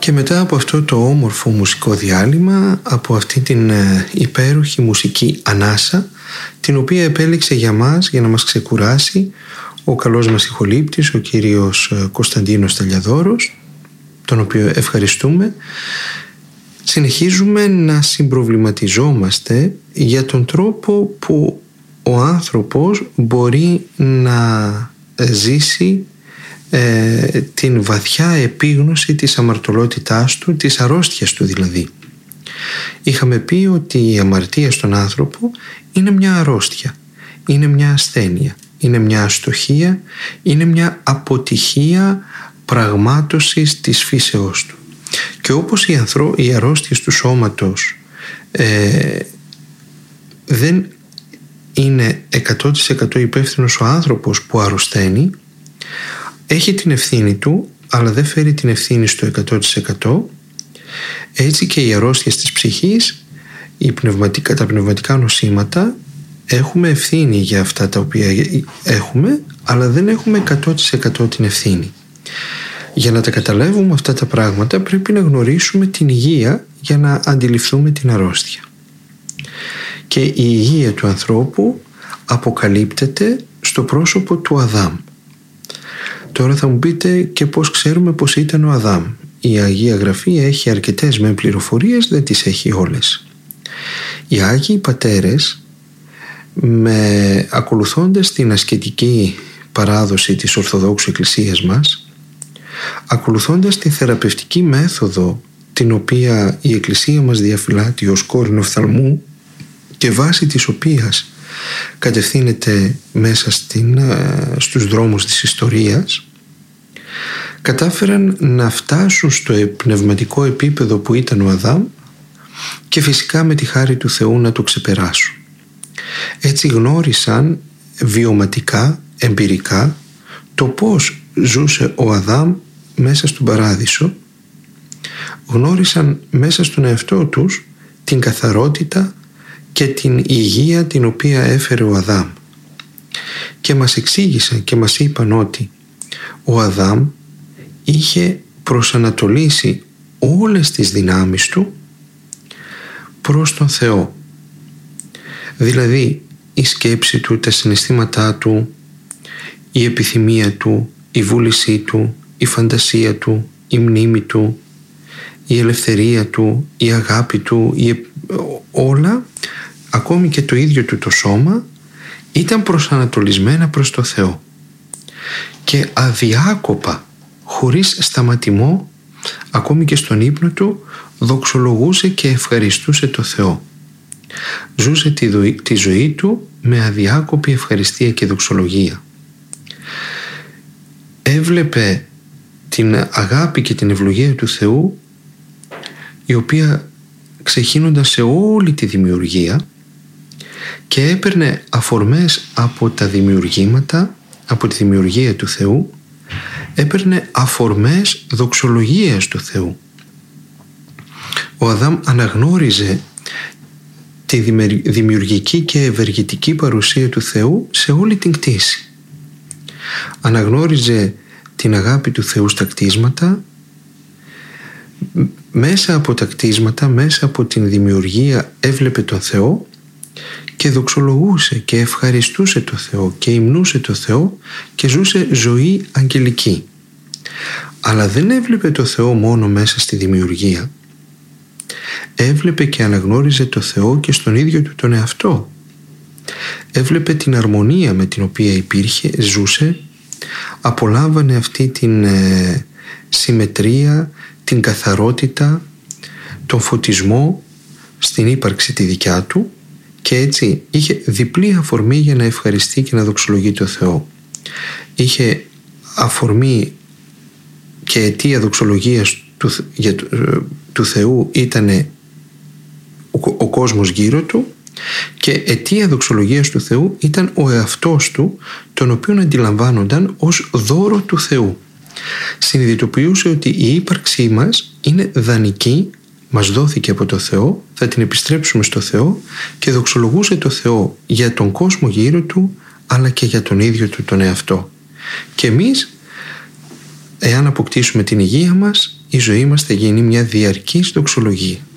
Και μετά από αυτό το όμορφο μουσικό διάλειμμα, από αυτή την υπέροχη μουσική ανάσα, την οποία επέλεξε για μας, για να μας ξεκουράσει, ο καλός μας ηχολήπτης, ο κύριος Κωνσταντίνος Τελιαδόρος, τον οποίο ευχαριστούμε, συνεχίζουμε να συμπροβληματιζόμαστε για τον τρόπο που ο άνθρωπος μπορεί να ζήσει την βαθιά επίγνωση της αμαρτωλότητάς του, της αρρώστιας του δηλαδή. Είχαμε πει ότι η αμαρτία στον άνθρωπο είναι μια αρρώστια, είναι μια ασθένεια, είναι μια αστοχία, είναι μια αποτυχία πραγμάτωσης της φύσεώς του. Και όπως οι αρρώστιες του σώματος δεν είναι 100% υπεύθυνος ο άνθρωπος που αρρωσταίνει, έχει την ευθύνη του, αλλά δεν φέρει την ευθύνη στο 100%. Έτσι και οι αρρώστιες της ψυχής, τα πνευματικά νοσήματα, έχουμε ευθύνη για αυτά τα οποία έχουμε, αλλά δεν έχουμε 100% την ευθύνη. Για να τα καταλάβουμε αυτά τα πράγματα πρέπει να γνωρίσουμε την υγεία για να αντιληφθούμε την αρρώστια. Και η υγεία του ανθρώπου αποκαλύπτεται στο πρόσωπο του Αδάμ. Τώρα θα μου πείτε, και πώς ξέρουμε πως ήταν ο Αδάμ? Η Αγία Γραφή έχει αρκετές με πληροφορίες, δεν τις έχει όλες. Οι Άγιοι Πατέρες, ακολουθώντας την ασκετική παράδοση της Ορθοδόξου Εκκλησίας μας, ακολουθώντας τη θεραπευτική μέθοδο την οποία η Εκκλησία μας διαφυλάττει ως κόρηνο οφθαλμού και βάσει της οποίας κατευθύνεται μέσα στους δρόμους της ιστορίας, κατάφεραν να φτάσουν στο πνευματικό επίπεδο που ήταν ο Αδάμ και φυσικά με τη χάρη του Θεού να το ξεπεράσουν. Έτσι γνώρισαν βιωματικά, εμπειρικά, το πώς ζούσε ο Αδάμ μέσα στον Παράδεισο, γνώρισαν μέσα στον εαυτό τους την καθαρότητα και την υγεία την οποία έφερε ο Αδάμ, και μας εξήγησαν και μας είπαν ότι ο Αδάμ είχε προσανατολίσει όλες τις δυνάμεις του προς τον Θεό. Δηλαδή η σκέψη του, τα συναισθήματά του, η επιθυμία του, η βούλησή του, η φαντασία του, η μνήμη του, η ελευθερία του, η αγάπη του, όλα, ακόμη και το ίδιο του το σώμα, ήταν προσανατολισμένα προς το Θεό. Και αδιάκοπα, χωρίς σταματημό, ακόμη και στον ύπνο του, δοξολογούσε και ευχαριστούσε το Θεό. Ζούσε τη ζωή του με αδιάκοπη ευχαριστία και δοξολογία. Έβλεπε την αγάπη και την ευλογία του Θεού, η οποία ξεχύνονταν σε όλη τη δημιουργία, και έπαιρνε αφορμές από τα δημιουργήματα, από τη δημιουργία του Θεού, έπαιρνε αφορμές δοξολογίας του Θεού. Ο Αδάμ αναγνώριζε τη δημιουργική και ευεργετική παρουσία του Θεού σε όλη την κτήση. Αναγνώριζε την αγάπη του Θεού στα κτίσματα, μέσα από τα κτίσματα, μέσα από την δημιουργία έβλεπε τον Θεό και δοξολογούσε και ευχαριστούσε το Θεό και υμνούσε το Θεό και ζούσε ζωή αγγελική. Αλλά δεν έβλεπε το Θεό μόνο μέσα στη δημιουργία. Έβλεπε και αναγνώριζε το Θεό και στον ίδιο του τον εαυτό. Έβλεπε την αρμονία με την οποία υπήρχε, ζούσε, απολάμβανε αυτή την συμμετρία, την καθαρότητα, τον φωτισμό στην ύπαρξη τη δικιά του, και έτσι είχε διπλή αφορμή για να ευχαριστεί και να δοξολογεί το Θεό. Είχε αφορμή και αιτία δοξολογίας του Θεού ήταν ο κόσμος γύρω του, και αιτία δοξολογίας του Θεού ήταν ο εαυτός του, τον οποίον αντιλαμβάνονταν ως δώρο του Θεού. Συνειδητοποιούσε ότι η ύπαρξή μας είναι δανεική, μας δόθηκε από το Θεό, θα την επιστρέψουμε στο Θεό, και δοξολογούσε το Θεό για τον κόσμο γύρω του, αλλά και για τον ίδιο του τον εαυτό. Και εμείς, εάν αποκτήσουμε την υγεία μας, η ζωή μας θα γίνει μια διαρκής δοξολογία.